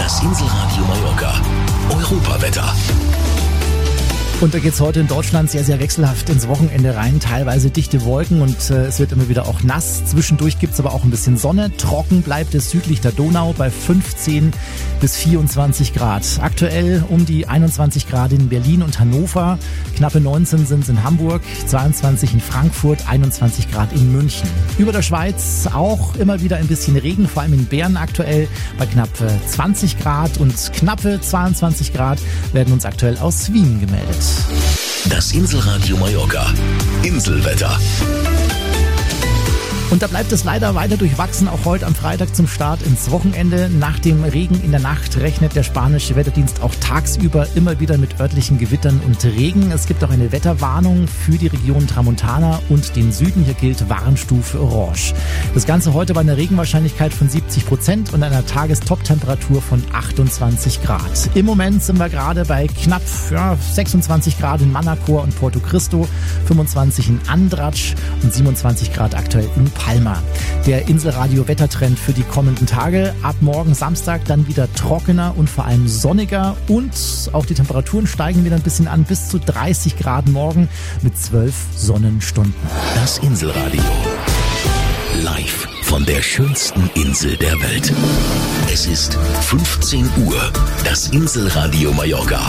Das Inselradio Mallorca. Europawetter. Und da geht's heute in Deutschland sehr, sehr wechselhaft ins Wochenende rein. Teilweise dichte Wolken und es wird immer wieder auch nass. Zwischendurch gibt's aber auch ein bisschen Sonne. Trocken bleibt es südlich der Donau bei 15 bis 24 Grad. Aktuell um die 21 Grad in Berlin und Hannover. Knappe 19 sind es in Hamburg, 22 in Frankfurt, 21 Grad in München. Über der Schweiz auch immer wieder ein bisschen Regen, vor allem in Bern aktuell bei knapp 20 Grad und knappe 22 Grad werden uns aktuell aus Wien gemeldet. Das Inselradio Mallorca. Inselwetter. Und da bleibt es leider weiter durchwachsen, auch heute am Freitag zum Start ins Wochenende. Nach dem Regen in der Nacht rechnet der spanische Wetterdienst auch tagsüber immer wieder mit örtlichen Gewittern und Regen. Es gibt auch eine Wetterwarnung für die Region Tramontana und den Süden. Hier gilt Warnstufe Orange. Das Ganze heute bei einer Regenwahrscheinlichkeit von 70% und einer Tagestop-Temperatur von 28 Grad. Im Moment sind wir gerade bei knapp 26 Grad in Manacor und Porto Cristo, 25 in Andratx und 27 Grad aktuell in Palma. Der Inselradio-Wettertrend für die kommenden Tage. Ab morgen Samstag dann wieder trockener und vor allem sonniger. Und auch die Temperaturen steigen wieder ein bisschen an. Bis zu 30 Grad morgen mit 12 Sonnenstunden. Das Inselradio. Live von der schönsten Insel der Welt. Es ist 15 Uhr. Das Inselradio Mallorca.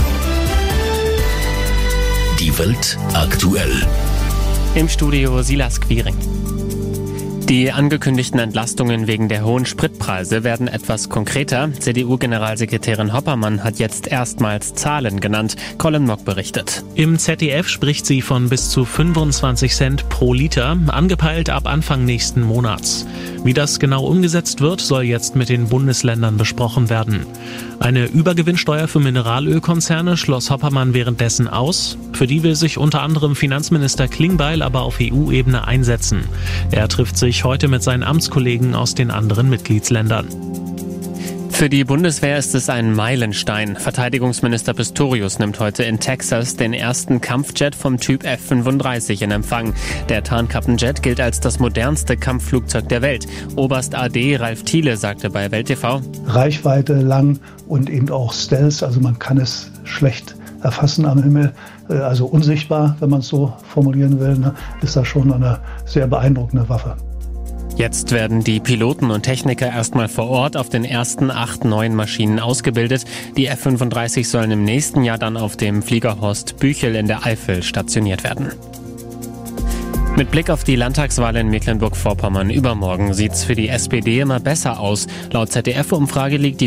Die Welt aktuell. Im Studio Silas Quiring. Die angekündigten Entlastungen wegen der hohen Spritpreise werden etwas konkreter. CDU-Generalsekretärin Hoppermann hat jetzt erstmals Zahlen genannt. Colin Mock berichtet. Im ZDF spricht sie von bis zu 25 Cent pro Liter, angepeilt ab Anfang nächsten Monats. Wie das genau umgesetzt wird, soll jetzt mit den Bundesländern besprochen werden. Eine Übergewinnsteuer für Mineralölkonzerne schloss Hoppermann währenddessen aus. Für die will sich unter anderem Finanzminister Klingbeil aber auf EU-Ebene einsetzen. Er trifft sich heute mit seinen Amtskollegen aus den anderen Mitgliedsländern. Für die Bundeswehr ist es ein Meilenstein. Verteidigungsminister Pistorius nimmt heute in Texas den ersten Kampfjet vom Typ F-35 in Empfang. Der Tarnkappenjet gilt als das modernste Kampfflugzeug der Welt. Oberst AD Ralf Thiele sagte bei Welt TV: Reichweite lang und eben auch Stealth, also man kann es schlecht erfassen am Himmel, also unsichtbar, wenn man es so formulieren will, ist das schon eine sehr beeindruckende Waffe. Jetzt werden die Piloten und Techniker erstmal vor Ort auf den ersten 8 neuen Maschinen ausgebildet. Die F-35 sollen im nächsten Jahr dann auf dem Flieger Horst Büchel in der Eifel stationiert werden. Mit Blick auf die Landtagswahl in Mecklenburg-Vorpommern übermorgen sieht's für die SPD immer besser aus. Laut ZDF-Umfrage liegt die